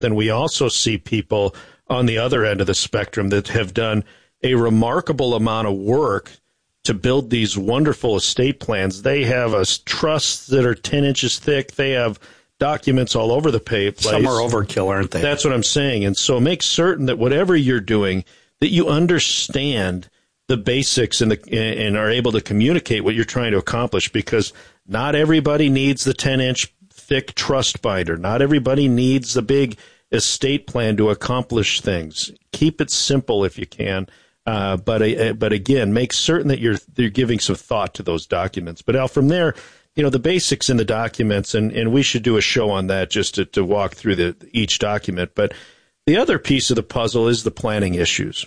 then we also see people on the other end of the spectrum that have done a remarkable amount of work to build these wonderful estate plans. They have trusts that are 10 inches thick. They have documents all over the place. Some are overkill, aren't they? That's what I'm saying. And so make certain that whatever you're doing, that you understand the basics and are able to communicate what you're trying to accomplish, because not everybody needs the 10-inch thick trust binder. Not everybody needs the big estate plan to accomplish things. Keep it simple if you can. But again, make certain that you're giving some thought to those documents. But Al, from there, the basics in the documents, and we should do a show on that just to walk through each document. But the other piece of the puzzle is the planning issues.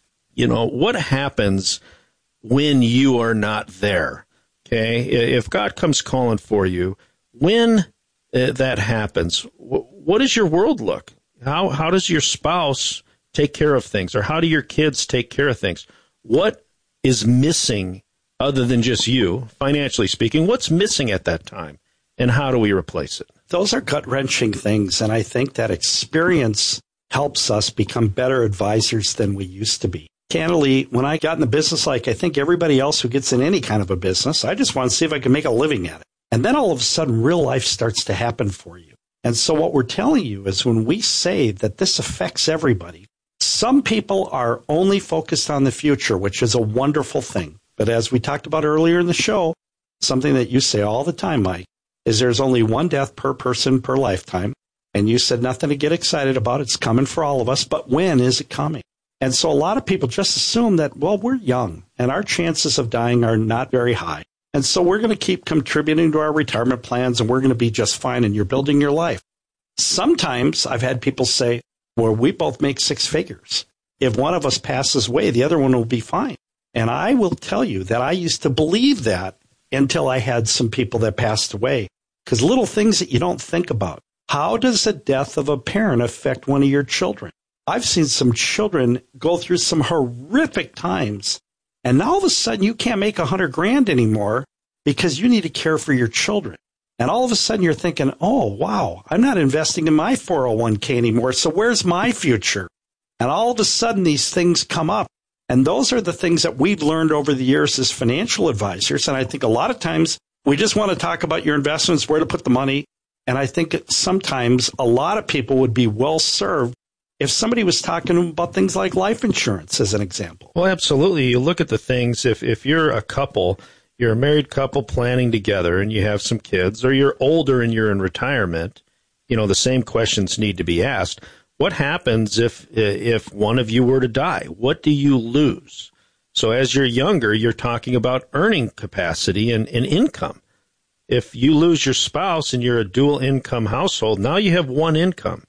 What happens when you are not there? Okay, if God comes calling for you, when that happens, what does your world look? How does your spouse take care of things, or how do your kids take care of things? What is missing other than just you, financially speaking? What's missing at that time, and how do we replace it? Those are gut-wrenching things, and I think that experience helps us become better advisors than we used to be. Candidly, when I got in the business, like I think everybody else who gets in any kind of a business, I just want to see if I can make a living at it. And then all of a sudden, real life starts to happen for you. And so what we're telling you is, when we say that this affects everybody, some people are only focused on the future, which is a wonderful thing. But as we talked about earlier in the show, something that you say all the time, Mike, is there's only one death per person per lifetime. And you said nothing to get excited about. It's coming for all of us. But when is it coming? And so a lot of people just assume that, well, we're young and our chances of dying are not very high. And so we're going to keep contributing to our retirement plans and we're going to be just fine, and you're building your life. Sometimes I've had people say, well, we both make six figures. If one of us passes away, the other one will be fine. And I will tell you that I used to believe that until I had some people that passed away. Because little things that you don't think about. How does the death of a parent affect one of your children? I've seen some children go through some horrific times, and now all of a sudden you can't make $100,000 anymore because you need to care for your children. And all of a sudden you're thinking, oh, wow, I'm not investing in my 401k anymore, so where's my future? And all of a sudden these things come up. And those are the things that we've learned over the years as financial advisors. And I think a lot of times we just want to talk about your investments, where to put the money. And I think sometimes a lot of people would be well served if somebody was talking to them about things like life insurance, as an example. Well, absolutely. You look at the things, if you're a couple, you're a married couple planning together and you have some kids, or you're older and you're in retirement, the same questions need to be asked. What happens if one of you were to die? What do you lose? So as you're younger, you're talking about earning capacity and income. If you lose your spouse and you're a dual income household, now you have one income.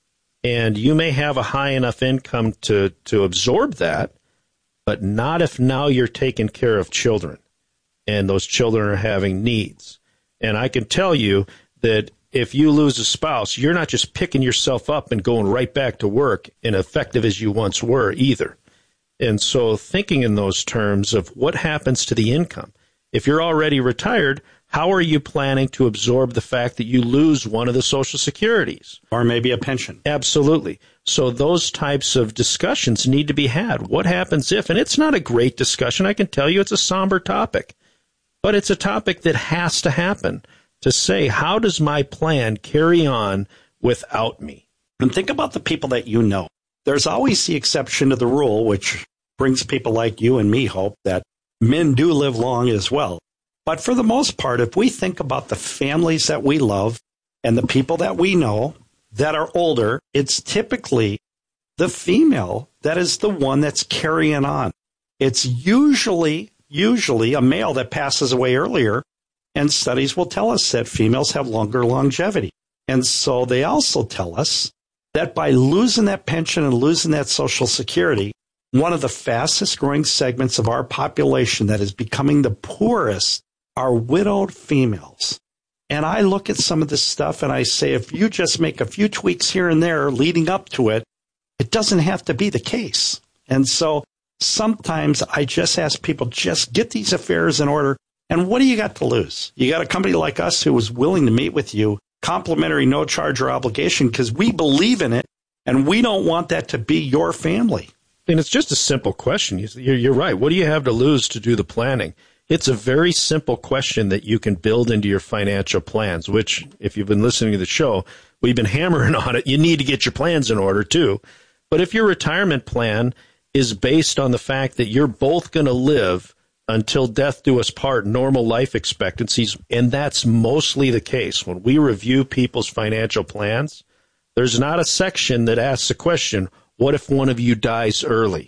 And you may have a high enough income to absorb that, but not if now you're taking care of children and those children are having needs. And I can tell you that if you lose a spouse, you're not just picking yourself up and going right back to work and effective as you once were either. And so thinking in those terms of what happens to the income. If you're already retired, how are you planning to absorb the fact that you lose one of the Social Securities? Or maybe a pension. Absolutely. So those types of discussions need to be had. What happens if, and it's not a great discussion, I can tell you it's a somber topic, but it's a topic that has to happen to say, how does my plan carry on without me? And think about the people that you know. There's always the exception to the rule, which brings people like you and me hope that men do live long as well. But for the most part, if we think about the families that we love and the people that we know that are older, it's typically the female that is the one that's carrying on. It's usually a male that passes away earlier, and studies will tell us that females have longer longevity. And so they also tell us that by losing that pension and losing that Social Security, one of the fastest growing segments of our population that is becoming the poorest are widowed females. And I look at some of this stuff and I say, if you just make a few tweaks here and there leading up to it, it doesn't have to be the case. And so sometimes I just ask people, just get these affairs in order. And what do you got to lose? You got a company like us who is willing to meet with you complimentary, no charge or obligation because we believe in it and we don't want that to be your family. And it's just a simple question. You're right. What do you have to lose to do the planning? It's a very simple question that you can build into your financial plans, which, if you've been listening to the show, we've been hammering on it. You need to get your plans in order, too. But if your retirement plan is based on the fact that you're both going to live until death do us part, normal life expectancies, and that's mostly the case. When we review people's financial plans, there's not a section that asks the question, what if one of you dies early?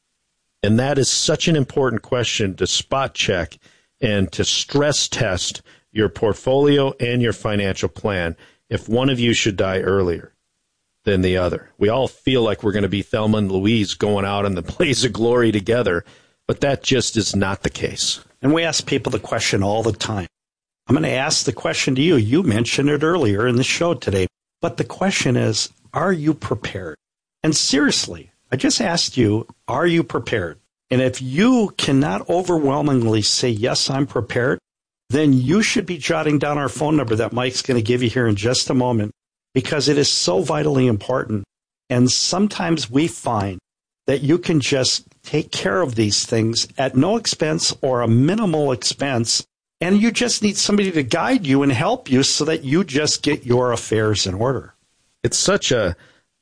And that is such an important question to spot check and to stress test your portfolio and your financial plan if one of you should die earlier than the other. We all feel like we're going to be Thelma and Louise going out in the blaze of glory together, but that just is not the case. And we ask people the question all the time. I'm going to ask the question to you. You mentioned it earlier in the show today, but the question is, are you prepared? And seriously, I just asked you, are you prepared? And if you cannot overwhelmingly say, yes, I'm prepared, then you should be jotting down our phone number that Mike's going to give you here in just a moment, because it is so vitally important. And sometimes we find that you can just take care of these things at no expense or a minimal expense, and you just need somebody to guide you and help you so that you just get your affairs in order. It's such a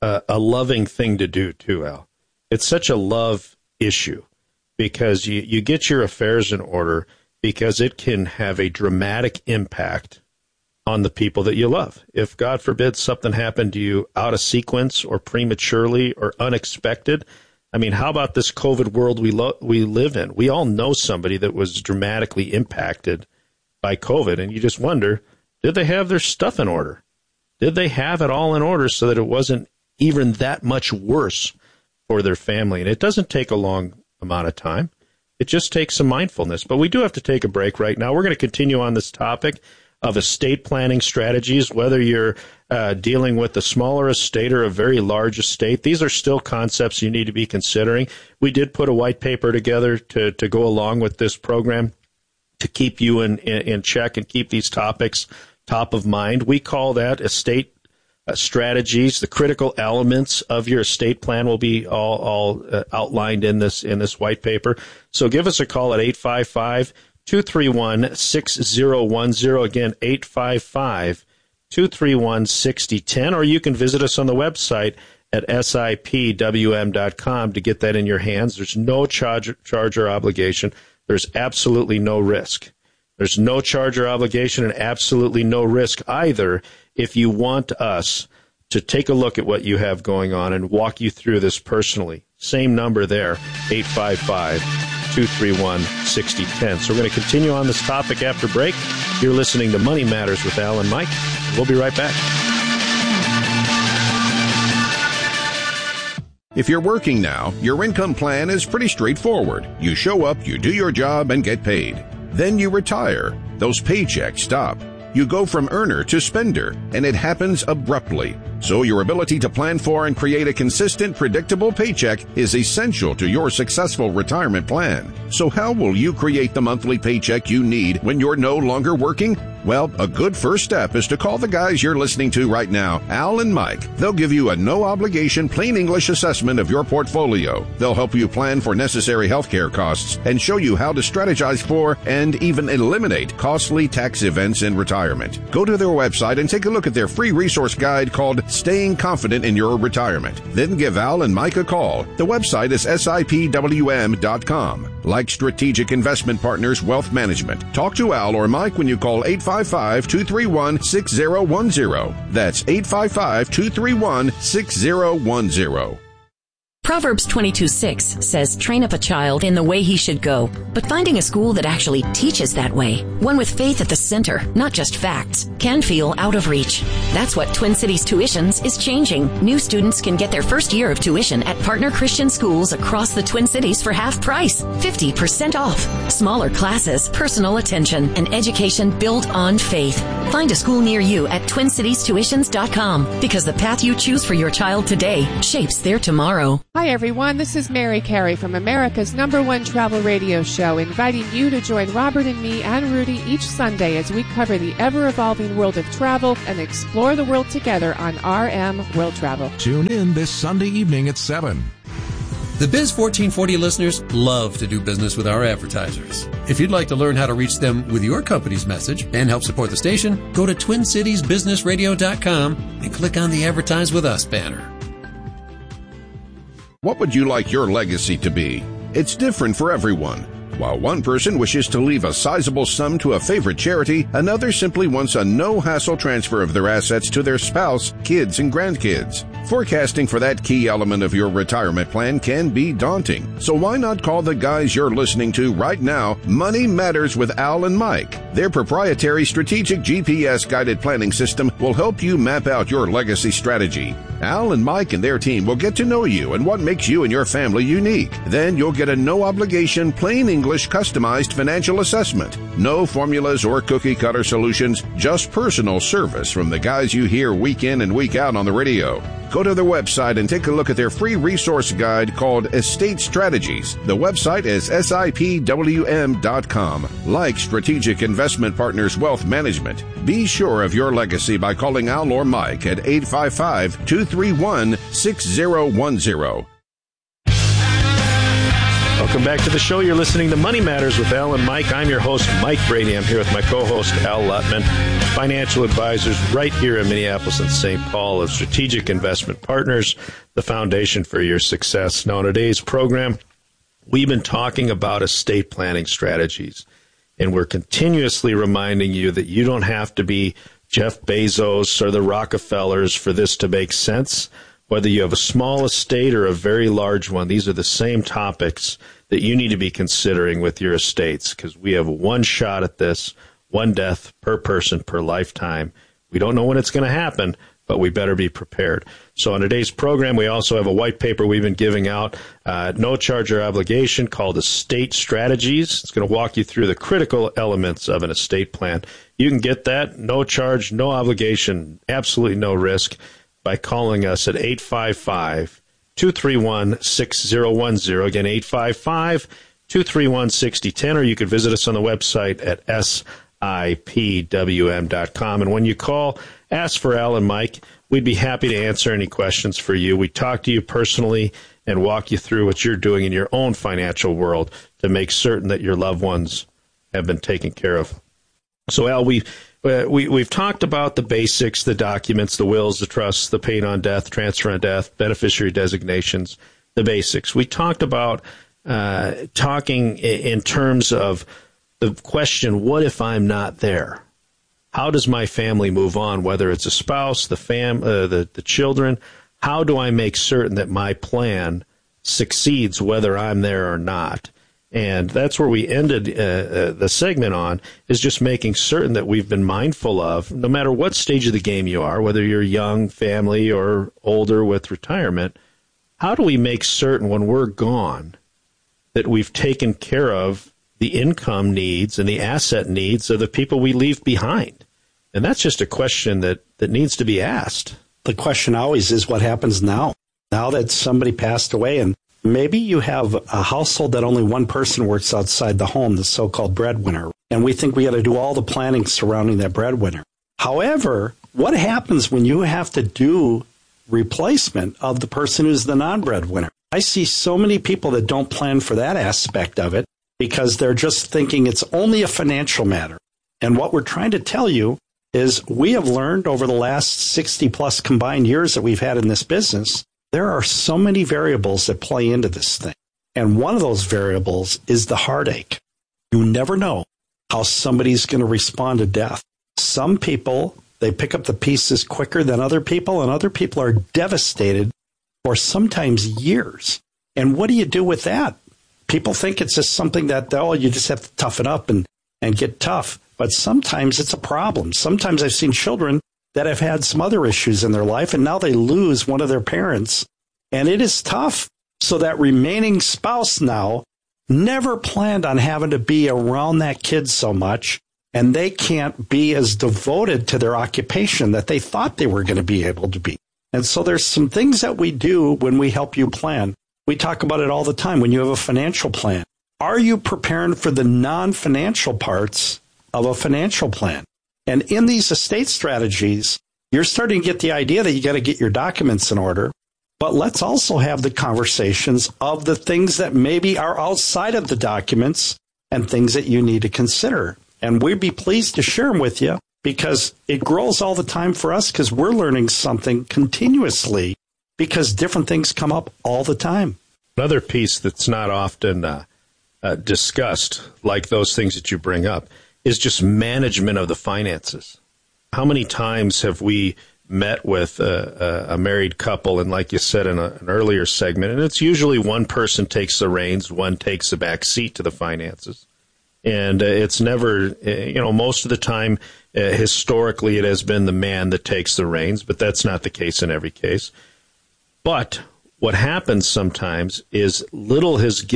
loving thing to do, too, Al. It's such a love issue because you get your affairs in order because it can have a dramatic impact on the people that you love. If, God forbid, something happened to you out of sequence or prematurely or unexpected, I mean, how about this COVID world we live in? We all know somebody that was dramatically impacted by COVID, and you just wonder, did they have their stuff in order? Did they have it all in order so that it wasn't even that much worse for their family? And it doesn't take a long amount of time. It just takes some mindfulness. But we do have to take a break right now. We're going to continue on this topic of estate planning strategies, whether you're dealing with a smaller estate or a very large estate. These are still concepts you need to be considering. We did put a white paper together to go along with this program to keep you in check and keep these topics top of mind. We call that estate strategies. The critical elements of your estate plan will be all outlined in this white paper. So give us a call at 855-231-6010. Again, 855-231-6010. Or you can visit us on the website at sipwm.com to get that in your hands. There's no charge or obligation. There's absolutely no risk. There's no charge or obligation and absolutely no risk either if you want us to take a look at what you have going on and walk you through this personally. Same number there, 855-231-6010. So we're going to continue on this topic after break. You're listening to Money Matters with Al and Mike. We'll be right back. If you're working now, your income plan is pretty straightforward. You show up, you do your job, and get paid. Then you retire. Those paychecks stop. You go from earner to spender, and it happens abruptly. So your ability to plan for and create a consistent, predictable paycheck is essential to your successful retirement plan. So how will you create the monthly paycheck you need when you're no longer working? Well, a good first step is to call the guys you're listening to right now, Al and Mike. They'll give you a no-obligation, plain English assessment of your portfolio. They'll help you plan for necessary healthcare costs and show you how to strategize for and even eliminate costly tax events in retirement. Go to their website and take a look at their free resource guide called Staying Confident in Your Retirement. Then give Al and Mike a call. The website is sipwm.com. Like Strategic Investment Partners Wealth Management. Talk to Al or Mike when you call 855-231-6010. That's 855-231-6010. Proverbs 22:6 says, train up a child in the way he should go. But finding a school that actually teaches that way, one with faith at the center, not just facts, can feel out of reach. That's what Twin Cities Tuitions is changing. New students can get their first year of tuition at partner Christian schools across the Twin Cities for half price, 50% off. Smaller classes, personal attention, and education built on faith. Find a school near you at TwinCitiesTuitions.com because the path you choose for your child today shapes their tomorrow. Hi, everyone. This is Mary Carey from America's #1 travel radio show, inviting you to join Robert and me and Rudy each Sunday as we cover the ever-evolving world of travel and explore the world together on RM World Travel. Tune in this Sunday evening at 7. The Biz 1440 listeners love to do business with our advertisers. If you'd like to learn how to reach them with your company's message and help support the station, go to TwinCitiesBusinessRadio.com and click on the Advertise With Us banner. What would you like your legacy to be? It's different for everyone. While one person wishes to leave a sizable sum to a favorite charity, another simply wants a no-hassle transfer of their assets to their spouse, kids, and grandkids. Forecasting for that key element of your retirement plan can be daunting. So why not call the guys you're listening to right now, Money Matters with Al and Mike. Their proprietary strategic GPS-guided planning system will help you map out your legacy strategy. Al and Mike and their team will get to know you and what makes you and your family unique. Then you'll get a no-obligation, plain English, customized financial assessment. No formulas or cookie-cutter solutions, just personal service from the guys you hear week in and week out on the radio. Go to their website and take a look at their free resource guide called Estate Strategies. The website is SIPWM.com. Like Strategic Investment Partners Wealth Management, be sure of your legacy by calling Al or Mike at 855-231-6010. Welcome back to the show. You're listening to Money Matters with Al and Mike. I'm your host, Mike Brady. I'm here with my co-host, Al Lutman, financial advisors right here in Minneapolis and St. Paul of Strategic Investment Partners, the foundation for your success. Now, in today's program, we've been talking about estate planning strategies, and we're continuously reminding you that you don't have to be Jeff Bezos or the Rockefellers for this to make sense. Whether you have a small estate or a very large one, these are the same topics that you need to be considering with your estates, because we have one shot at this, one death per person per lifetime. We don't know when it's going to happen, but we better be prepared. So on today's program, we also have a white paper we've been giving out, no charge or obligation, called Estate Strategies. It's going to walk you through the critical elements of an estate plan. You can get that, no charge, no obligation, absolutely no risk, by calling us at 855-231-6010. Again, 855-231-6010, or you could visit us on the website at SIPWM.com. And when you call, ask for Al and Mike. We'd be happy to answer any questions for you. We talk to you personally and walk you through what you're doing in your own financial world to make certain that your loved ones have been taken care of. So, Al, We've talked about the basics, the documents, the wills, the trusts, the paid on death, transfer on death, beneficiary designations, the basics. We talked about talking in terms of the question, what if I'm not there? How does my family move on, whether it's a spouse, the children? How do I make certain that my plan succeeds whether I'm there or not? And that's where we ended the segment on, is just making certain that we've been mindful of, no matter what stage of the game you are, whether you're young, family, or older with retirement, how do we make certain when we're gone that we've taken care of the income needs and the asset needs of the people we leave behind? And that's just a question that needs to be asked. The question always is, what happens now? Now that somebody passed away, and maybe you have a household that only one person works outside the home, the so-called breadwinner, and we think we got to do all the planning surrounding that breadwinner. However, what happens when you have to do replacement of the person who's the non-breadwinner? I see so many people that don't plan for that aspect of it because they're just thinking it's only a financial matter. And what we're trying to tell you is we have learned over the last 60-plus combined years that we've had in this business, there are so many variables that play into this thing. And one of those variables is the heartache. You never know how somebody's going to respond to death. Some people, they pick up the pieces quicker than other people, and other people are devastated for sometimes years. And what do you do with that? People think it's just something that, oh, you just have to toughen up and get tough. But sometimes it's a problem. Sometimes I've seen children that have had some other issues in their life, and now they lose one of their parents, and it is tough. So that remaining spouse now never planned on having to be around that kid so much, and they can't be as devoted to their occupation that they thought they were going to be able to be. And so there's some things that we do when we help you plan. We talk about it all the time when you have a financial plan. Are you preparing for the non-financial parts of a financial plan? And in these estate strategies, you're starting to get the idea that you got to get your documents in order. But let's also have the conversations of the things that maybe are outside of the documents and things that you need to consider. And we'd be pleased to share them with you because it grows all the time for us because we're learning something continuously because different things come up all the time. Another piece that's not often discussed, like those things that you bring up, is just management of the finances. How many times have we met with a married couple, and like you said in an earlier segment, and it's usually one person takes the reins, one takes the back seat to the finances. And it's never, most of the time, historically, it has been the man that takes the reins, but that's not the case in every case. But what happens sometimes is little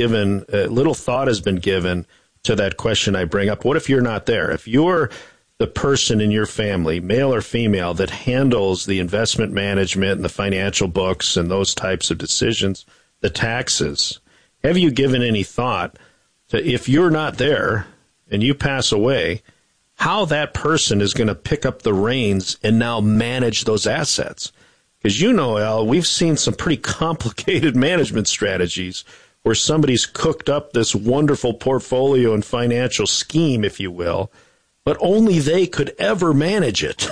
thought has been given to that question I bring up. What if you're not there? If you're the person in your family, male or female, that handles the investment management and the financial books and those types of decisions, the taxes, have you given any thought to, if you're not there and you pass away, how that person is going to pick up the reins and now manage those assets? Because Al, we've seen some pretty complicated management strategies where somebody's cooked up this wonderful portfolio and financial scheme, if you will, but only they could ever manage it.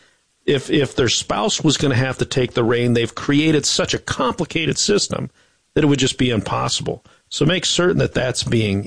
If their spouse was going to have to take the rein, they've created such a complicated system that it would just be impossible. So make certain that that's being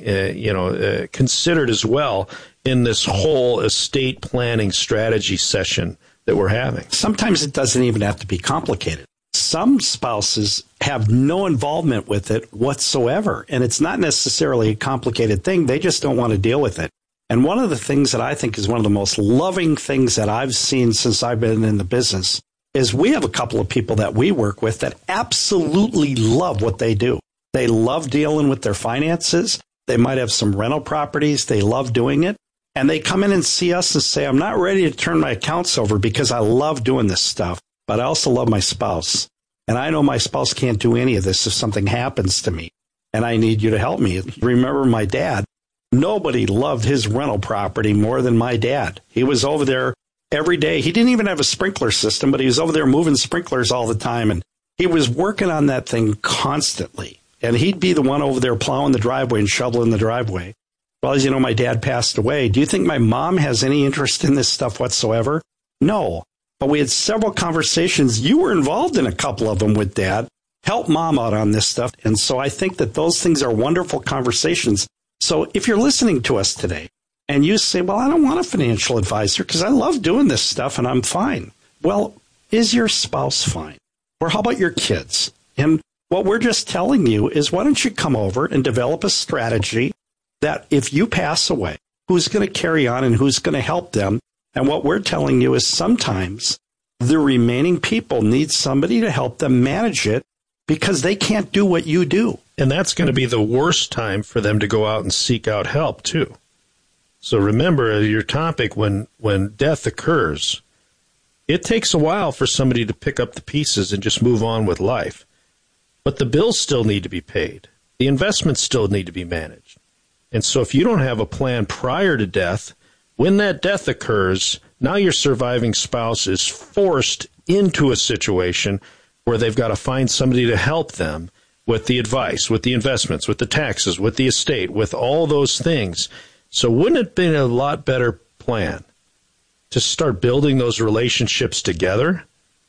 considered as well in this whole estate planning strategy session that we're having. Sometimes it doesn't even have to be complicated. Some spouses have no involvement with it whatsoever, and it's not necessarily a complicated thing. They just don't want to deal with it. And one of the things that I think is one of the most loving things that I've seen since I've been in the business is we have a couple of people that we work with that absolutely love what they do. They love dealing with their finances. They might have some rental properties. They love doing it. And they come in and see us and say, I'm not ready to turn my accounts over because I love doing this stuff, but I also love my spouse. And I know my spouse can't do any of this if something happens to me, and I need you to help me. Remember my dad. Nobody loved his rental property more than my dad. He was over there every day. He didn't even have a sprinkler system, but he was over there moving sprinklers all the time. And he was working on that thing constantly. And he'd be the one over there plowing the driveway and shoveling the driveway. Well, as you know, my dad passed away. Do you think my mom has any interest in this stuff whatsoever? No. But we had several conversations. You were involved in a couple of them with Dad. Help Mom out on this stuff. And so I think that those things are wonderful conversations. So if you're listening to us today and you say, well, I don't want a financial advisor because I love doing this stuff and I'm fine. Well, is your spouse fine? Or how about your kids? And what we're just telling you is, why don't you come over and develop a strategy that if you pass away, who's going to carry on and who's going to help them? And what we're telling you is sometimes the remaining people need somebody to help them manage it because they can't do what you do. And that's going to be the worst time for them to go out and seek out help, too. So remember your topic, when death occurs, it takes a while for somebody to pick up the pieces and just move on with life. But the bills still need to be paid. The investments still need to be managed. And so if you don't have a plan prior to death, when that death occurs, now your surviving spouse is forced into a situation where they've got to find somebody to help them with the advice, with the investments, with the taxes, with the estate, with all those things. So wouldn't it have been a lot better plan to start building those relationships together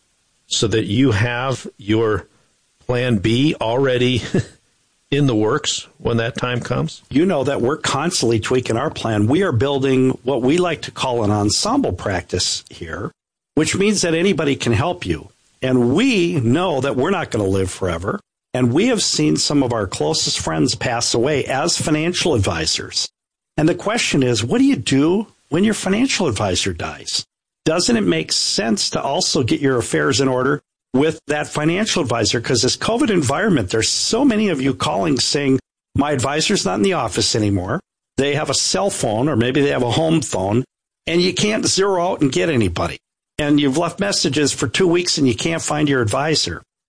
so that you have your plan B already in the works when that time comes? You know that we're constantly tweaking our plan. We are building what we like to call an ensemble practice here, which means that anybody can help you. And we know that we're not going to live forever. And we have seen some of our closest friends pass away as financial advisors. And the question is, what do you do when your financial advisor dies? Doesn't it make sense to also get your affairs in order with that financial advisor? Because this COVID environment, there's so many of you calling saying, my advisor's not in the office anymore. They have a cell phone, or maybe they have a home phone, and you can't zero out and get anybody. And you've left messages for 2 weeks and you can't find your advisor.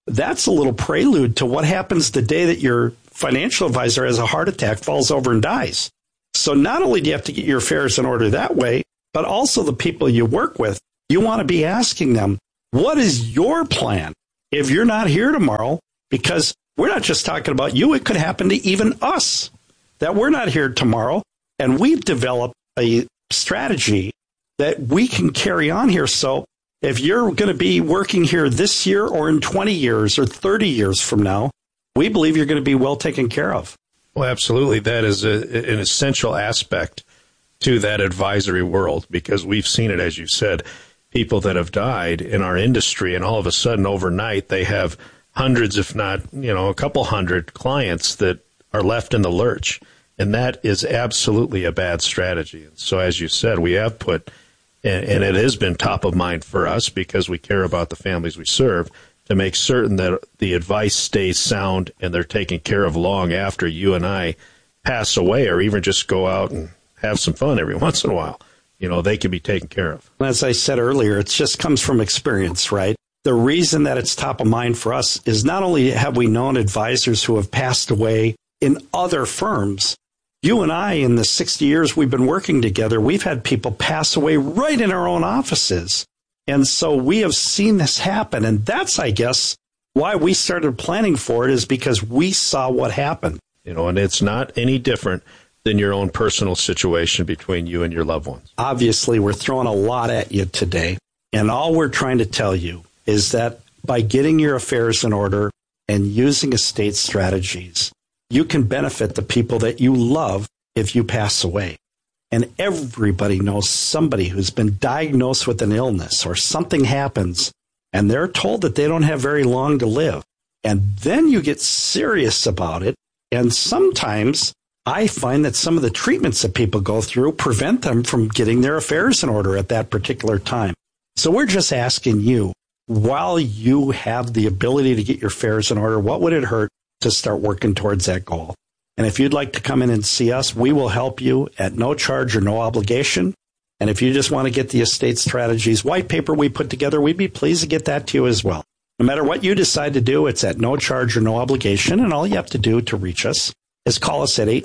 that's a little prelude to what happens the day that your financial advisor has a heart attack, falls over, and dies. So not only do you have to get your affairs in order that way, but also the people you work with, you want to be asking them, what is your plan if you're not here tomorrow? Because we're not just talking about you. It could happen to even us that we're not here tomorrow. And we've developed a strategy that we can carry on here. So if you're going to be working here this year or in 20 years or 30 years from now, we believe you're going to be well taken care of. Well, absolutely. That is an essential aspect to that advisory world, because we've seen it, as you said, people that have died in our industry, and all of a sudden overnight they have hundreds, if not, a couple hundred clients that are left in the lurch. And that is absolutely a bad strategy. And so, as you said, we have put, and it has been top of mind for us because we care about the families we serve, to make certain that the advice stays sound and they're taken care of long after you and I pass away, or even just go out and have some fun every once in a while. They can be taken care of. As I said earlier, it just comes from experience, right? The reason that it's top of mind for us is not only have we known advisors who have passed away in other firms, you and I, in the 60 years we've been working together, we've had people pass away right in our own offices. And so we have seen this happen. And that's, I guess, why we started planning for it, is because we saw what happened. And it's not any different than your own personal situation between you and your loved ones. Obviously, we're throwing a lot at you today. And all we're trying to tell you is that by getting your affairs in order and using estate strategies, you can benefit the people that you love if you pass away. And everybody knows somebody who's been diagnosed with an illness or something happens, and they're told that they don't have very long to live. And then you get serious about it. And sometimes I find that some of the treatments that people go through prevent them from getting their affairs in order at that particular time. So we're just asking you, while you have the ability to get your affairs in order, what would it hurt to start working towards that goal? And if you'd like to come in and see us, we will help you at no charge or no obligation. And if you just want to get the estate strategies white paper we put together, we'd be pleased to get that to you as well. No matter what you decide to do, it's at no charge or no obligation. And all you have to do to reach us is call us at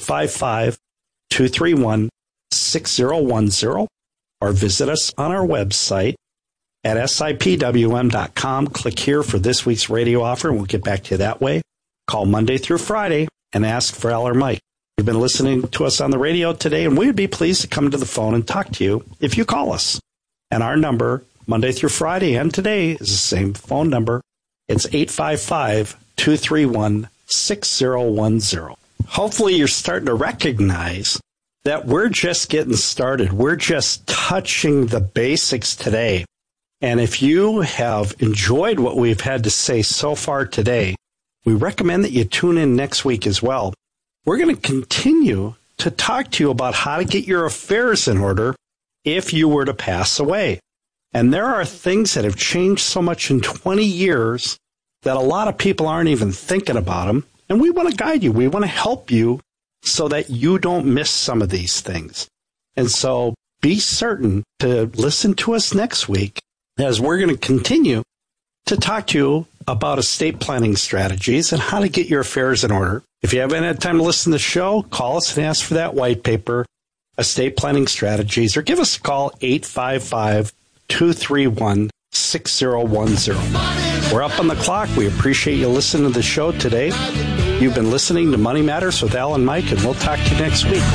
855-231-6010 or visit us on our website at sipwm.com. Click here for this week's radio offer, and we'll get back to you that way. Call Monday through Friday and ask for Al or Mike. You've been listening to us on the radio today, and we would be pleased to come to the phone and talk to you if you call us. And our number, Monday through Friday and today, is the same phone number. It's 855-231-6010. Hopefully you're starting to recognize that we're just getting started. We're just touching the basics today. And if you have enjoyed what we've had to say so far today, we recommend that you tune in next week as well. We're going to continue to talk to you about how to get your affairs in order if you were to pass away. And there are things that have changed so much in 20 years that a lot of people aren't even thinking about them. And we want to guide you. We want to help you so that you don't miss some of these things. And so be certain to listen to us next week, as we're going to continue to talk to you about estate planning strategies and how to get your affairs in order. If you haven't had time to listen to the show, call us and ask for that white paper, Estate Planning Strategies, or give us a call, 855-231-6010. We're up on the clock. We appreciate you listening to the show today. You've been listening to Money Matters with Al and Mike, and we'll talk to you next week.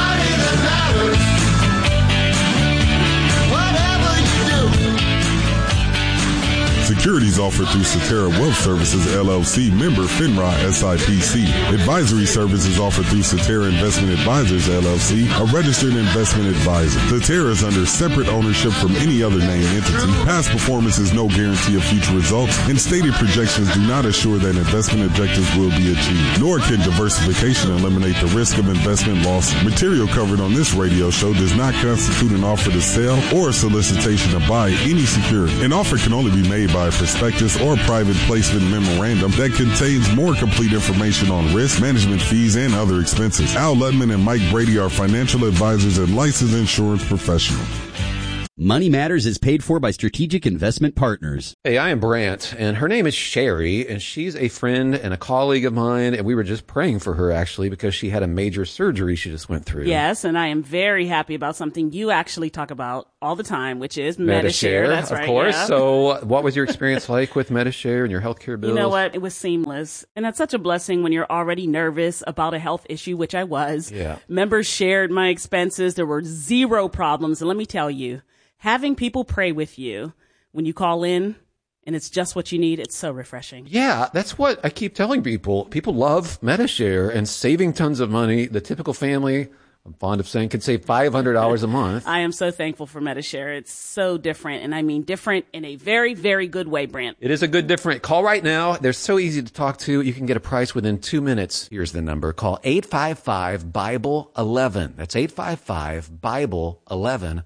Securities offered through Cetera Wealth Services, LLC, member FINRA SIPC. Advisory services offered through Cetera Investment Advisors, LLC, a registered investment advisor. Cetera is under separate ownership from any other named entity. Past performance is no guarantee of future results, and stated projections do not assure that investment objectives will be achieved, nor can diversification eliminate the risk of investment loss. Material covered on this radio show does not constitute an offer to sell or a solicitation to buy any security. An offer can only be made by a prospectus or private placement memorandum that contains more complete information on risk, management fees, and other expenses. Al Lutman and Mike Brady are financial advisors and licensed insurance professionals. Money Matters is paid for by Strategic Investment Partners. Hey, I am Brant, and her name is Sherry, and she's a friend and a colleague of mine, and we were just praying for her, actually, because she had a major surgery she just went through. Yes, and I am very happy about something you actually talk about all the time, which is Medi-Share. That's right, of course. Yeah. So what was your experience like with Medi-Share and your healthcare bills? You know what? It was seamless. And that's such a blessing when you're already nervous about a health issue, which I was. Yeah. Members shared my expenses. There were zero problems. And let me tell you, having people pray with you when you call in and it's just what you need, it's so refreshing. Yeah, that's what I keep telling people. People love Medi-Share and saving tons of money. The typical family, I'm fond of saying, could save $500 a month. I am so thankful for Medi-Share. It's so different, and I mean different in a very, very good way, Brant. It is a good different. Call right now. They're so easy to talk to. You can get a price within 2 minutes. Here's the number. Call 855-BIBLE-11. That's 855-BIBLE-11.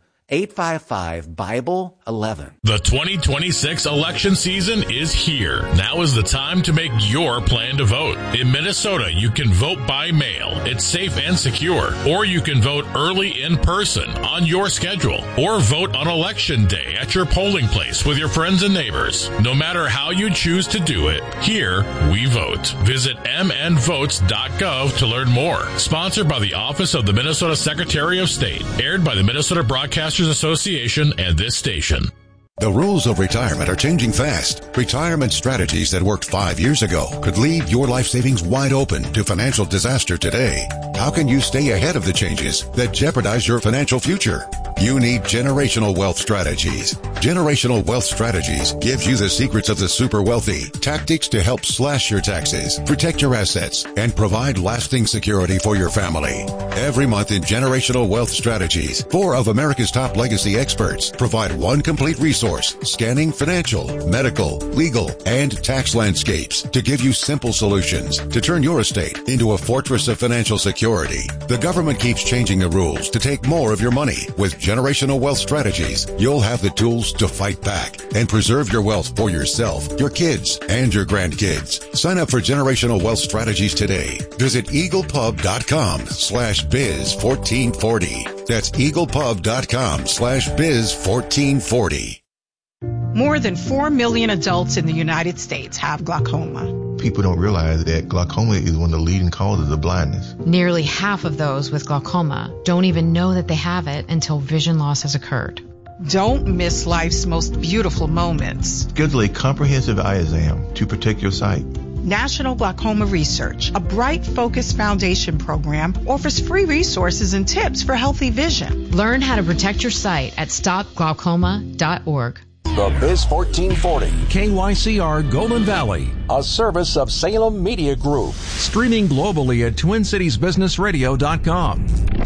855-BIBLE-11. The 2026 election season is here. Now is the time to make your plan to vote. In Minnesota, you can vote by mail. It's safe and secure. Or you can vote early in person on your schedule. Or vote on election day at your polling place with your friends and neighbors. No matter how you choose to do it, here we vote. Visit mnvotes.gov to learn more. Sponsored by the Office of the Minnesota Secretary of State. Aired by the Minnesota Broadcasters Association and this station. The rules of retirement are changing fast. Retirement strategies that worked 5 years ago could leave your life savings wide open to financial disaster today. How can you stay ahead of the changes that jeopardize your financial future? You need Generational Wealth Strategies. Generational Wealth Strategies gives you the secrets of the super wealthy, tactics to help slash your taxes, protect your assets, and provide lasting security for your family. Every month in Generational Wealth Strategies, 4 of America's top legacy experts provide one complete resource, scanning financial, medical, legal, and tax landscapes to give you simple solutions to turn your estate into a fortress of financial security. The government keeps changing the rules to take more of your money. With Generational Wealth Strategies, you'll have the tools to fight back and preserve your wealth for yourself, your kids, and your grandkids. Sign up for Generational Wealth Strategies today. Visit eaglepub.com/biz1440. That's eaglepub.com/biz1440. More than 4 million adults in the United States have glaucoma. People don't realize that glaucoma is one of the leading causes of blindness. Nearly half of those with glaucoma don't even know that they have it until vision loss has occurred. Don't miss life's most beautiful moments. Schedule a comprehensive eye exam to protect your sight. National Glaucoma Research, a Bright Focus Foundation program, offers free resources and tips for healthy vision. Learn how to protect your sight at stopglaucoma.org. The Biz 1440. KYCR Golden Valley. A service of Salem Media Group. Streaming globally at TwinCitiesBusinessRadio.com.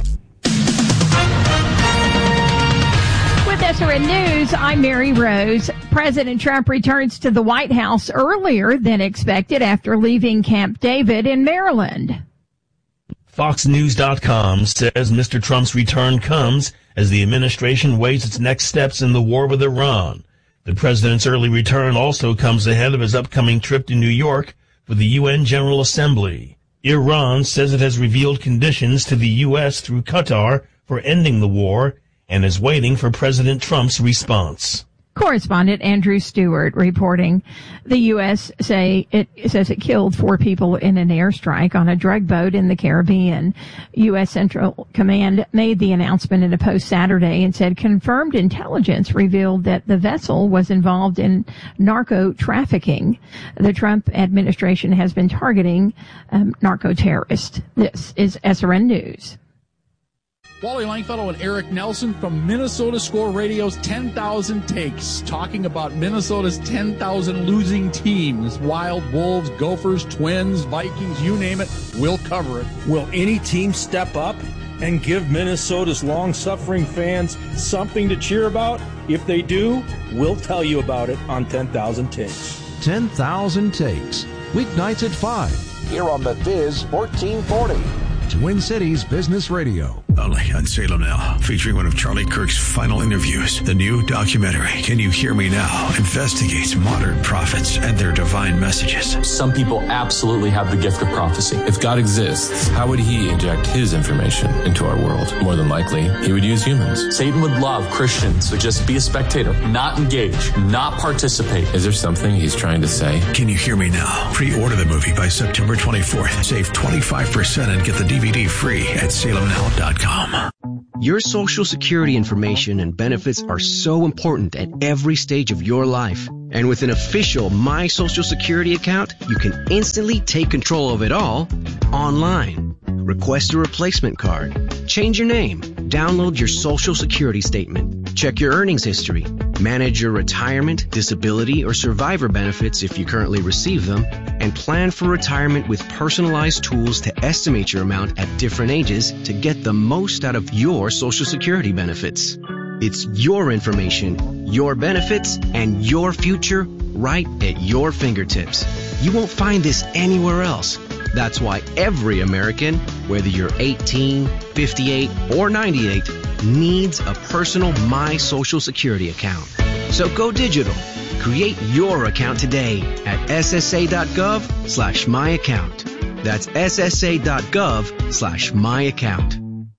With SRN News, I'm Mary Rose. President Trump returns to the White House earlier than expected after leaving Camp David in Maryland. FoxNews.com says Mr. Trump's return comes as the administration weighs its next steps in the war with Iran. The president's early return also comes ahead of his upcoming trip to New York for the UN General Assembly. Iran says it has revealed conditions to the U.S. through Qatar for ending the war and is waiting for President Trump's response. Correspondent Andrew Stewart reporting the U.S. says it killed 4 people in an airstrike on a drug boat in the Caribbean. U.S. Central Command made the announcement in a post Saturday and said confirmed intelligence revealed that the vessel was involved in narco trafficking. The Trump administration has been targeting narco terrorists. This is SRN News. Wally Langfellow and Eric Nelson from Minnesota Score Radio's 10,000 Takes, talking about Minnesota's 10,000 losing teams. Wild, Wolves, Gophers, Twins, Vikings, you name it, we'll cover it. Will any team step up and give Minnesota's long-suffering fans something to cheer about? If they do, we'll tell you about it on 10,000 Takes. 10,000 Takes, weeknights at 5. Here on the Biz 1440. Twin Cities Business Radio. only on Salem Now, featuring one of Charlie Kirk's final interviews. The new documentary, Can You Hear Me Now?, investigates modern prophets and their divine messages. Some people absolutely have the gift of prophecy. If God exists, how would he inject his information into our world? More than likely, he would use humans. Satan would love Christians to just be a spectator, not engage, not participate. Is there something he's trying to say? Can You Hear Me Now? Pre-order the movie by September 24th. Save 25% and get the DVD free at salemnow.com. Your Social Security information and benefits are so important at every stage of your life. And with an official My Social Security account, you can instantly take control of it all online. Request a replacement card, change your name, download your Social Security statement, check your earnings history, manage your retirement, disability, or survivor benefits if you currently receive them, and plan for retirement with personalized tools to estimate your amount at different ages to get the most out of your Social Security benefits. It's your information, your benefits, and your future right at your fingertips. You won't find this anywhere else. That's why every American, whether you're 18, 58, or 98, needs a personal My Social Security account. So go digital. Create your account today at ssa.gov/myaccount. That's ssa.gov/myaccount.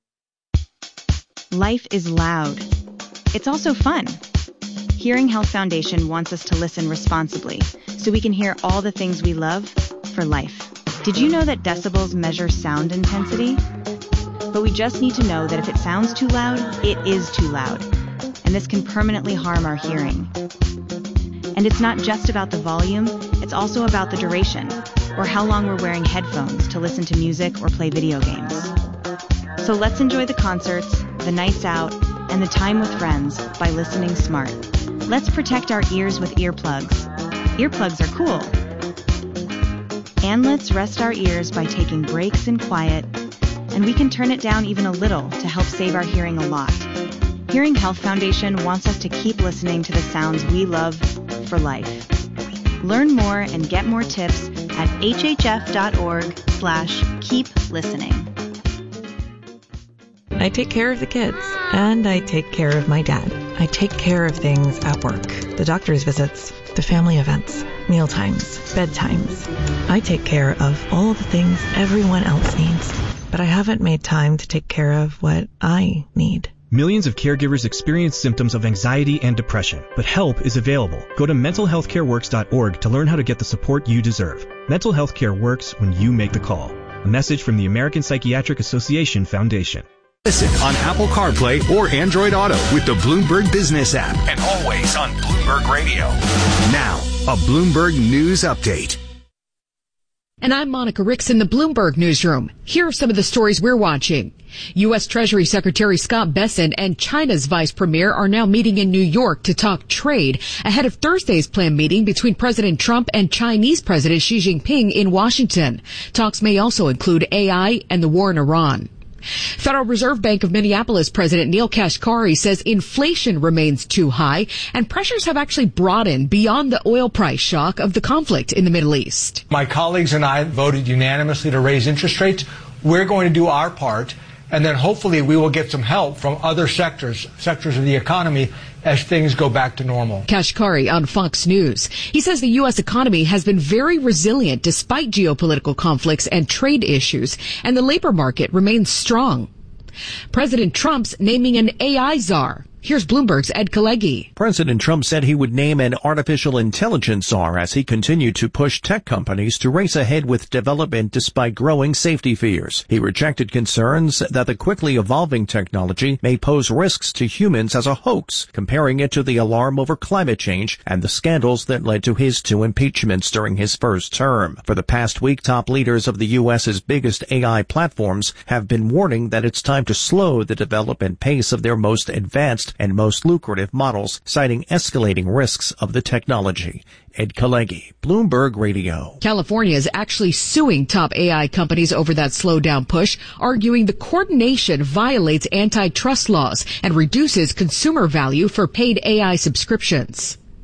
Life is loud. It's also fun. Hearing Health Foundation wants us to listen responsibly so we can hear all the things we love for life. Did you know that decibels measure sound intensity? But we just need to know that if it sounds too loud, it is too loud. And this can permanently harm our hearing. And it's not just about the volume, it's also about the duration, or how long we're wearing headphones to listen to music or play video games. So let's enjoy the concerts, the nights out, and the time with friends by listening smart. Let's protect our ears with earplugs. Earplugs are cool. And let's rest our ears by taking breaks in quiet, and we can turn it down even a little to help save our hearing a lot. Hearing Health Foundation wants us to keep listening to the sounds we love for life. Learn more and get more tips at hhf.org/keep listening. I take care of the kids, and I take care of my dad. I take care of things at work, the doctor's visits, the family events, mealtimes, bedtimes. I take care of all the things everyone else needs, but I haven't made time to take care of what I need. Millions of caregivers experience symptoms of anxiety and depression, but help is available. Go to mentalhealthcareworks.org to learn how to get the support you deserve. Mental health care works when you make the call. A message from the American Psychiatric Association Foundation. Listen on Apple CarPlay or Android Auto with the Bloomberg Business app, and always on Bloomberg Radio. Now, a Bloomberg News Update. And I'm Monica Ricks in the Bloomberg Newsroom. Here are some of the stories we're watching. U.S. Treasury Secretary Scott Bessent and China's Vice Premier are now meeting in New York to talk trade ahead of Thursday's planned meeting between President Trump and Chinese President Xi Jinping in Washington. Talks may also include AI and the war in Iran. Federal Reserve Bank of Minneapolis President Neil Kashkari says inflation remains too high and pressures have actually broadened beyond the oil price shock of the conflict in the Middle East. My colleagues and I voted unanimously to raise interest rates. We're going to do our part, and then hopefully we will get some help from other sectors of the economy as things go back to normal. Kashkari on Fox News. He says the U.S. economy has been very resilient despite geopolitical conflicts and trade issues, and the labor market remains strong. President Trump's naming an AI czar. Here's Bloomberg's Ed Kalegi. President Trump said he would name an artificial intelligence czar as he continued to push tech companies to race ahead with development despite growing safety fears. He rejected concerns that the quickly evolving technology may pose risks to humans as a hoax, comparing it to the alarm over climate change and the scandals that led to his 2 impeachments during his first term. For the past week, top leaders of the U.S.'s biggest AI platforms have been warning that it's time to slow the development pace of their most advanced and most lucrative models, citing escalating risks of the technology. Ed Kalegi, Bloomberg Radio. California is actually suing top AI companies over that slowdown push, arguing the coordination violates antitrust laws and reduces consumer value for paid AI subscriptions.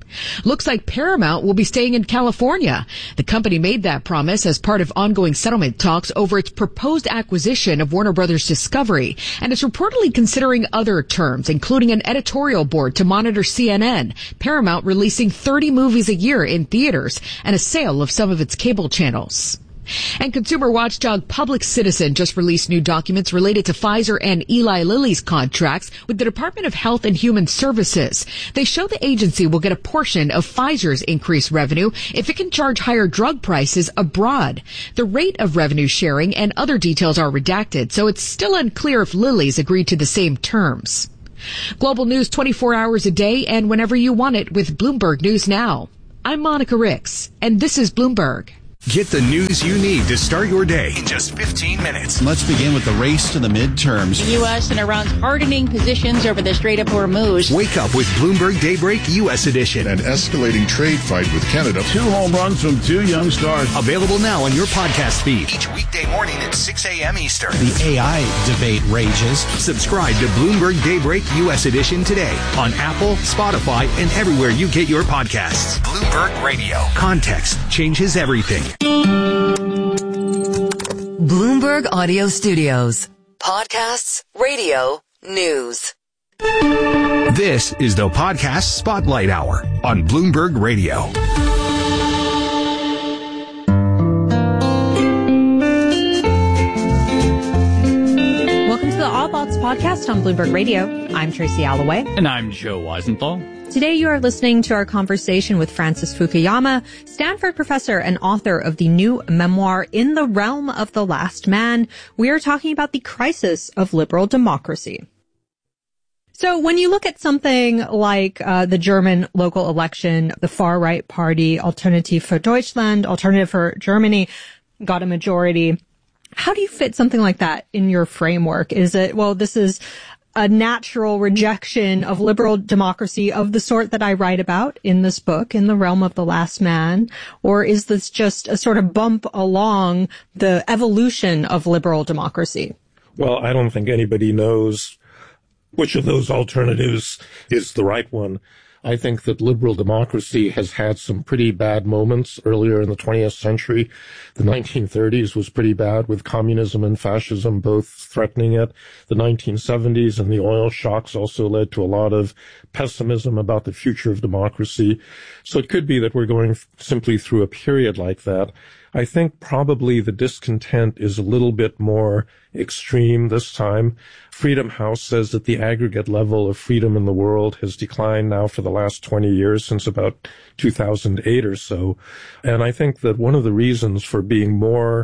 Looks like Paramount will be staying in California. The company made that promise as part of ongoing settlement talks over its proposed acquisition of Warner Brothers Discovery, and is reportedly considering other terms, including an editorial board to monitor CNN, Paramount releasing 30 movies a year in theaters, and a sale of some of its cable channels. And consumer watchdog Public Citizen just released new documents related to Pfizer and Eli Lilly's contracts with the Department of Health and Human Services. They show the agency will get a portion of Pfizer's increased revenue if it can charge higher drug prices abroad. The rate of revenue sharing and other details are redacted, so it's still unclear if Lilly's agreed to the same terms. Global news 24 hours a day and whenever you want it with Bloomberg News Now. I'm Monica Ricks, and this is Bloomberg. Get the news you need to start your day in just 15 minutes. Let's begin with the race to the midterms. The U.S. and Iran's hardening positions over the Strait of Hormuz. Wake up with Bloomberg Daybreak U.S. edition. An escalating trade fight with Canada. 2 home runs from 2 young stars. Available now on your podcast feed. Each weekday morning at 6 a.m. Eastern. The AI debate rages. Subscribe to Bloomberg Daybreak U.S. edition today on Apple, Spotify, and everywhere you get your podcasts. Bloomberg Radio. Context changes everything. Bloomberg Audio Studios. Podcasts, radio, news. This is the Podcast Spotlight Hour on Bloomberg Radio. Welcome to the All Thoughts Podcast on Bloomberg Radio. I'm Tracy Alloway. And I'm Joe Weisenthal. Today you are listening to our conversation with Francis Fukuyama, Stanford professor and author of the new memoir, In the Realm of the Last Man. We are talking about the crisis of liberal democracy. So when you look at something like the German local election, the far-right party Alternative für Deutschland, Alternative for Germany, got a majority. How do you fit something like that in your framework? Is it, well, this is a natural rejection of liberal democracy of the sort that I write about in this book, In the Realm of the Last Man? Or is this just a sort of bump along the evolution of liberal democracy? Well, I don't think anybody knows which of those alternatives is the right one. I think that liberal democracy has had some pretty bad moments earlier in the 20th century. The 1930s was pretty bad with communism and fascism both threatening it. The 1970s and the oil shocks also led to a lot of pessimism about the future of democracy. So it could be that we're going simply through a period like that. I think probably the discontent is a little bit more extreme this time. Freedom House says that the aggregate level of freedom in the world has declined now for the last 20 years, since about 2008 or so. And I think that one of the reasons for being more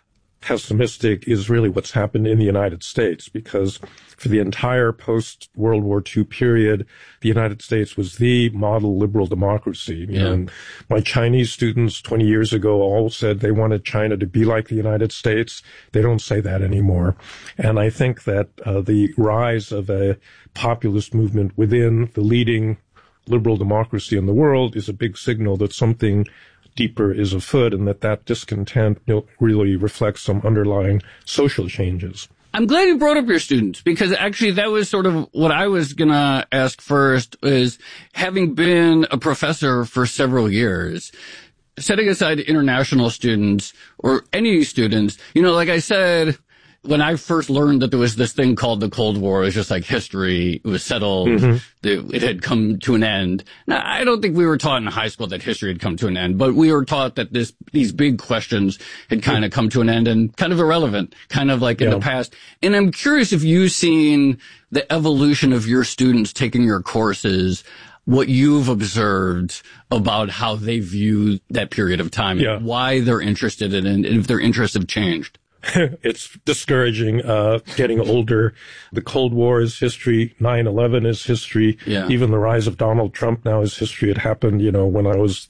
pessimistic is really what's happened in the United States, because for the entire post-World War II period, the United States was the model liberal democracy. You know, my Chinese students 20 years ago all said they wanted China to be like the United States. They don't say that anymore. And I think that the rise of a populist movement within the leading liberal democracy in the world is a big signal that something deeper is afoot, and that discontent really reflects some underlying social changes. I'm glad you brought up your students, because actually that was sort of what I was going to ask first, is having been a professor for several years, setting aside international students or any students, like I said, when I first learned that there was this thing called the Cold War, it was just like history. It was settled. It had come to an end. Now, I don't think we were taught in high school that history had come to an end, but we were taught that these big questions had kind of come to an end and kind of irrelevant, kind of like in the past. And I'm curious if you've seen the evolution of your students taking your courses, what you've observed about how they view that period of time, and why they're interested in it, and if their interests have changed. It's discouraging, getting older. The Cold War is history. 9/11 is history. Even the rise of Donald Trump now is history. It happened, when I was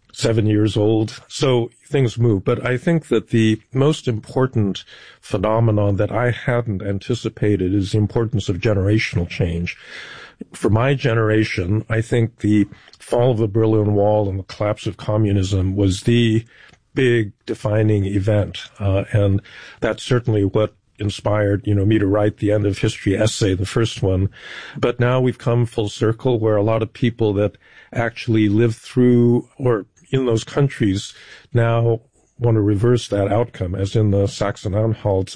7 years old. So things move. But I think that the most important phenomenon that I hadn't anticipated is the importance of generational change. For my generation, I think the fall of the Berlin Wall and the collapse of communism was the big defining event. And that's certainly what inspired, me to write the End of History essay, the first one. But now we've come full circle where a lot of people that actually lived through or in those countries now want to reverse that outcome, as in the Saxe-Anhalt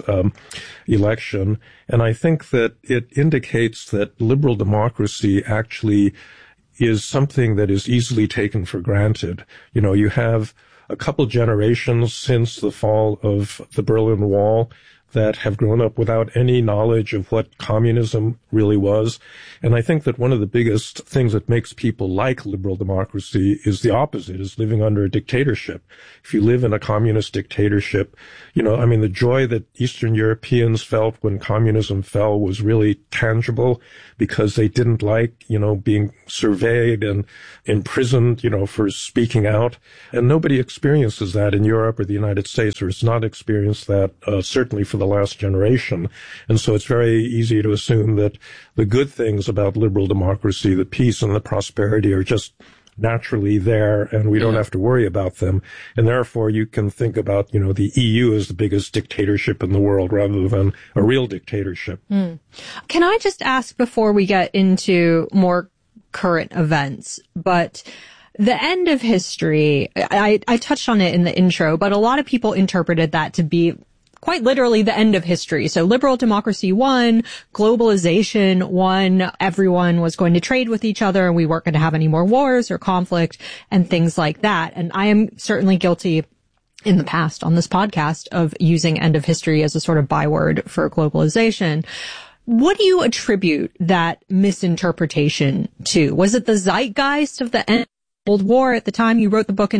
election. And I think that it indicates that liberal democracy actually is something that is easily taken for granted. You have a couple generations since the fall of the Berlin Wall that have grown up without any knowledge of what communism really was. And I think that one of the biggest things that makes people like liberal democracy is the opposite, is living under a dictatorship. If you live in a communist dictatorship, the joy that Eastern Europeans felt when communism fell was really tangible because they didn't like, being surveyed and imprisoned, for speaking out. And nobody experiences that in Europe or the United States, or has not experienced that, certainly for the last generation. And so it's very easy to assume that the good things about liberal democracy, the peace and the prosperity, are just naturally there, and we don't have to worry about them. And therefore, you can think about, the EU as the biggest dictatorship in the world rather than a real dictatorship. Can I just ask before we get into more current events, but the end of history, I touched on it in the intro, but a lot of people interpreted that to be quite literally the end of history. So liberal democracy won, globalization won, everyone was going to trade with each other, and we weren't going to have any more wars or conflict and things like that. And I am certainly guilty in the past on this podcast of using end of history as a sort of byword for globalization. What do you attribute that misinterpretation to? Was it the zeitgeist of the end Cold War at the time you wrote the book in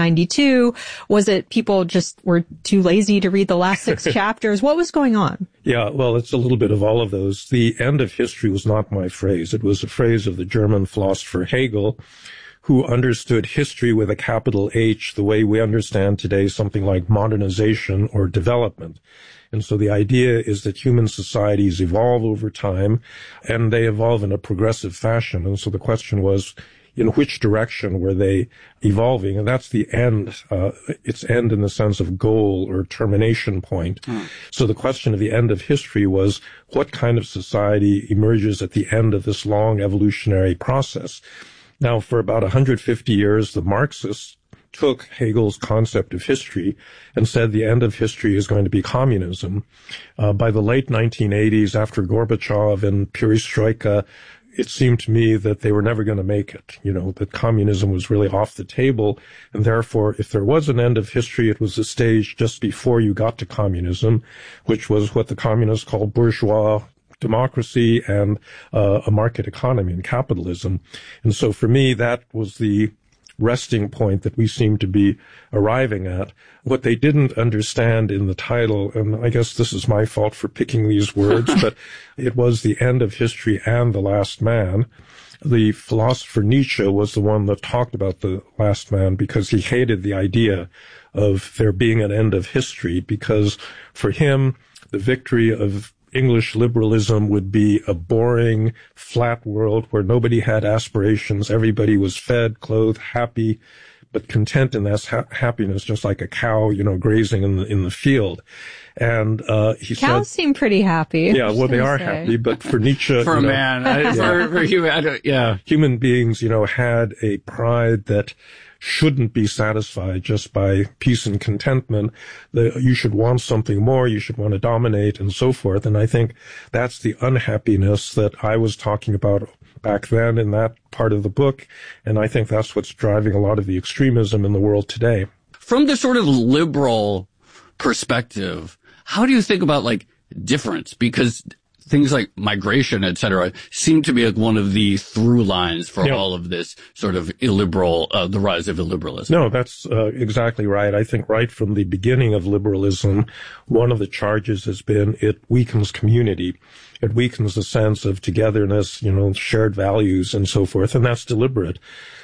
1992? Was it people just were too lazy to read the last 6 chapters? What was going on? Yeah, well, it's a little bit of all of those. The end of history was not my phrase. It was a phrase of the German philosopher Hegel, who understood history with a capital H the way we understand today something like modernization or development. And so the idea is that human societies evolve over time, and they evolve in a progressive fashion. And so the question was, in which direction were they evolving? And that's the end. It's end in the sense of goal or termination point. So the question of the end of history was, what kind of society emerges at the end of this long evolutionary process? Now, for about 150 years, the Marxists took Hegel's concept of history and said the end of history is going to be communism. By the late 1980s, after Gorbachev and Perestroika, it seemed to me that they were never going to make it, that communism was really off the table. And therefore, if there was an end of history, it was the stage just before you got to communism, which was what the communists called bourgeois democracy and a market economy and capitalism. And so for me, that was the resting point that we seem to be arriving at. What they didn't understand in the title, and I guess this is my fault for picking these words, but it was the end of history and the last man. The philosopher Nietzsche was the one that talked about the last man because he hated the idea of there being an end of history, because for him, the victory of English liberalism would be a boring, flat world where nobody had aspirations. Everybody was fed, clothed, happy, but content in that happiness, just like a cow, grazing in the field. And he said, cows seem pretty happy. Yeah, well, they are happy, but for Nietzsche, for a man, for human, human beings, had a pride that shouldn't be satisfied just by peace and contentment. You should want something more. You should want to dominate and so forth. And I think that's the unhappiness that I was talking about back then in that part of the book. And I think that's what's driving a lot of the extremism in the world today. From the sort of liberal perspective, how do you think about difference? Because things like migration, et cetera, seem to be one of the through lines for all of this sort of illiberal, the rise of illiberalism. No, that's exactly right. I think right from the beginning of liberalism, one of the charges has been it weakens community. It weakens the sense of togetherness, shared values and so forth, and that's deliberate.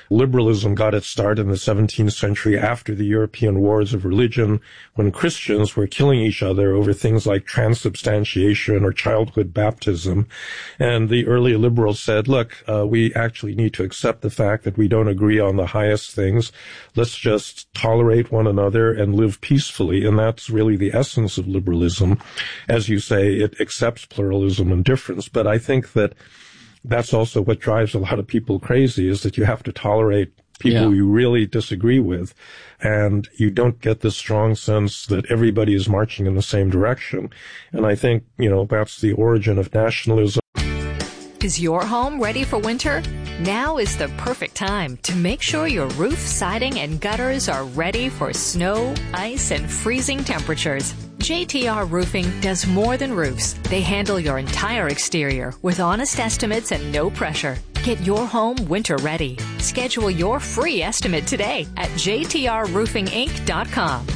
Liberalism got its start in the 17th century after the European wars of religion, when Christians were killing each other over things like transubstantiation or childhood baptism. And the early liberals said, look, we actually need to accept the fact that we don't agree on the highest things. Let's just tolerate one another and live peacefully. And that's really the essence of liberalism. As you say, it accepts pluralism and difference. But I think that that's also what drives a lot of people crazy, is that you have to tolerate people you really disagree with, and you don't get this strong sense that everybody is marching in the same direction. And I think, that's the origin of nationalism. Is your home ready for winter? Now is the perfect time to make sure your roof, siding, and gutters are ready for snow, ice, and freezing temperatures. JTR Roofing does more than roofs. They handle your entire exterior with honest estimates and no pressure. Get your home winter ready. Schedule your free estimate today at jtrroofinginc.com.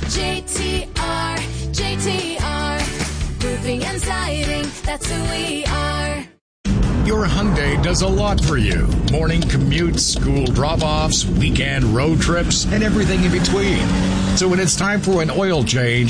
JTR, roofing and siding, that's who we are. Your Hyundai does a lot for you. Morning commutes, school drop-offs, weekend road trips, and everything in between. So when it's time for an oil change,